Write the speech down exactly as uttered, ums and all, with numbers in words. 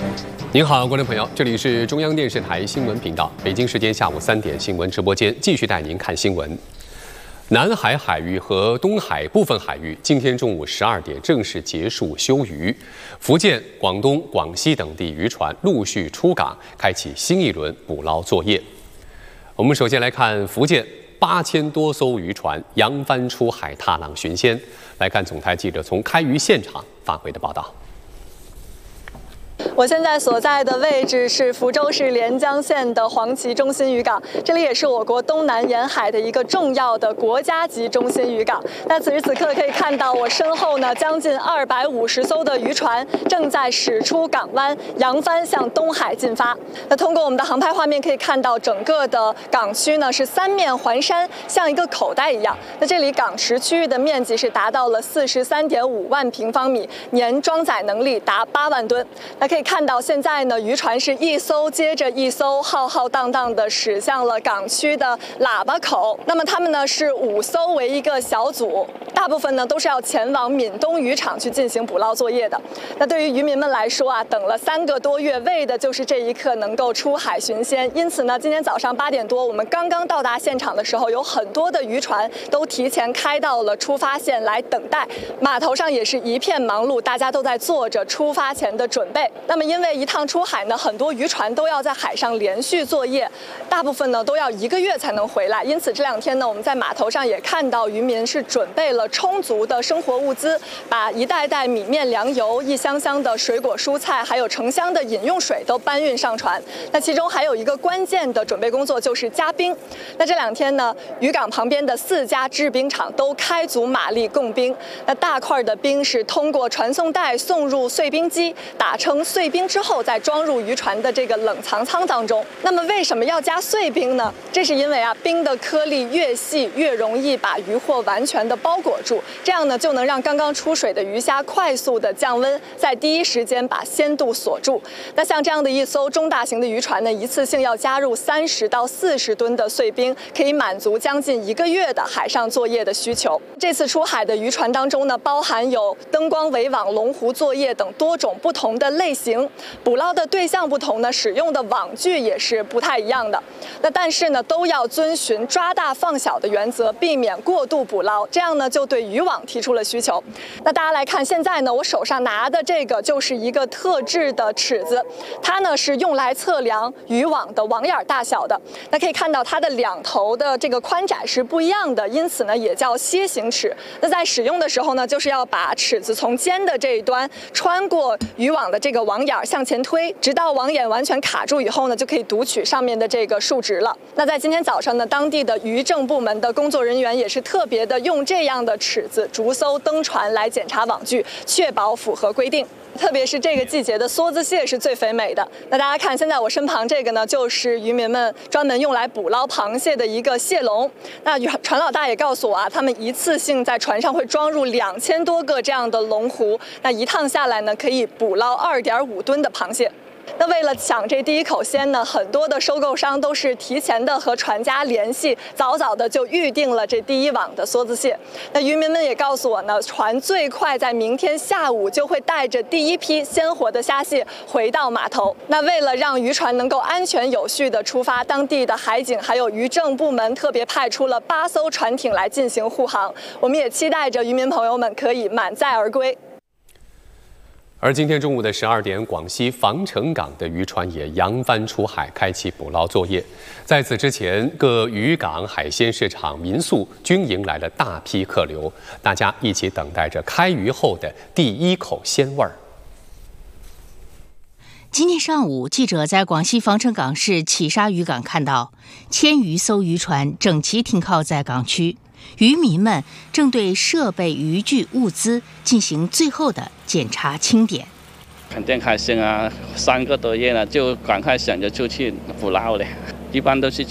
您好，观众朋友，这里是中央电视台新闻频道，北京时间下午三点新闻直播间，继续带您看新闻。南海海域和东海部分海域今天中午十二点正式结束休渔，福建、广东、广西等地渔船陆续出港，开启新一轮捕捞作业。我们首先来看福建。 八千多艘渔船扬帆出海，踏浪寻仙。来看总台记者从开渔现场发回的报道。 我现在所在的位置是福州市连江县的黄岐中心渔港，这里也是我国东南沿海的一个重要的国家级中心渔港。那此时此刻可以看到，我身后呢，将近二百五十艘的渔船正在驶出港湾，扬帆向东海进发。那通过我们的航拍画面可以看到，整个的港区呢是三面环山，像一个口袋一样。那这里港池区域的面积是达到了四十三点五万平方米，年装载能力达八万吨。那可以 看到现在呢，渔船是一艘接着一艘，浩浩荡荡地驶向了港区的喇叭口。那么他们呢是五艘为一个小组，大部分呢都是要前往闽东渔场去进行捕捞作业的。那对于渔民们来说啊，等了三个多月，为的就是这一刻能够出海寻仙。因此呢，今天早上八点多，我们刚刚到达现场的时候，有很多的渔船都提前开到了出发线来等待。码头上也是一片忙碌，大家都在做着出发前的准备。 那么，因为一趟出海呢，很多渔船都要在海上连续作业，大部分呢都要一个月才能回来。因此这两天呢，我们在码头上也看到渔民是准备了充足的生活物资，把一袋袋米面粮油、一箱箱的水果蔬菜，还有成箱的饮用水都搬运上船。那其中还有一个关键的准备工作就是加冰。那这两天呢，渔港旁边的四家制冰厂都开足马力供冰。那大块的冰是通过传送带送入碎冰机，打成碎 碎冰之后，再装入渔船的这个冷藏舱当中。那么为什么要加碎冰呢？这是因为啊，冰的颗粒越细，越容易把渔获完全的包裹住，这样呢就能让刚刚出水的鱼虾快速的降温，在第一时间把鲜度锁住。那像这样的一艘中大型的渔船呢，一次性要加入三十到四十吨的碎冰，可以满足将近一个月的海上作业的需求。这次出海的渔船当中呢，包含有灯光围网、龙湖作业等多种不同的类型。 捕捞的对象不同呢，使用的网具也是不太一样的。那但是呢，都要遵循抓大放小的原则，避免过度捕捞。这样呢，就对渔网提出了需求。那大家来看，现在呢，我手上拿的这个就是一个特制的尺子，它呢是用来测量渔网的网眼大小的。那可以看到它的两头的这个宽窄是不一样的，因此呢也叫楔形尺。那在使用的时候呢，就是要把尺子从尖的这一端穿过渔网的这个网眼 向前推，直到网眼完全卡住以后呢，就可以读取上面的这个数值了。那在今天早上呢，当地的渔政部门的工作人员也是特别的用这样的尺子逐艘登船来检查网具，确保符合规定。 特别是这个季节的梭子蟹是最肥美的。那大家看，现在我身旁这个呢，就是渔民们专门用来捕捞螃蟹的一个蟹笼。那船老大也告诉我啊，他们一次性在船上会装入两千多个这样的龙湖，那一趟下来呢，可以捕捞二点五吨的螃蟹。 那为了抢这第一口鲜呢，很多的收购商都是提前的和船家联系，早早的就预定了这第一网的梭子蟹。那渔民们也告诉我呢，船最快在明天下午就会带着第一批鲜活的虾蟹回到码头。那为了让渔船能够安全有序的出发，当地的海警还有渔政部门特别派出了八艘船艇来进行护航。我们也期待着渔民朋友们可以满载而归。 而今天中午的十二点，广西防城港的渔船也扬帆出海，开启捕捞作业。在此之前，各渔港、海鲜市场、民宿均迎来了大批客流，大家一起等待着开渔后的第一口鲜味儿。 今天上午，记者在广西防城港市企沙渔港看到，千余艘渔船整齐停靠在港区。 渔民们正对设备、渔具、物资进行最后的检查清点。 肯定开心啊！三个多月了，就赶快想着出去捕捞了。一般都是